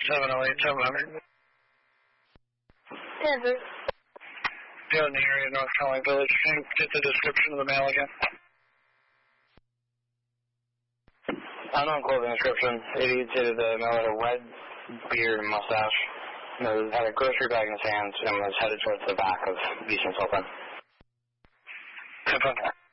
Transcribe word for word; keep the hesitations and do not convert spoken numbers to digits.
seven oh eight, seven hundred. Denver. Go in the area of North Calling Village. Can you get the description of the male again? Unknown clothing description. eighty-two, the male had a red beard and mustache. He had a grocery bag in his hands and was headed towards the back of Beeson Sultan. ten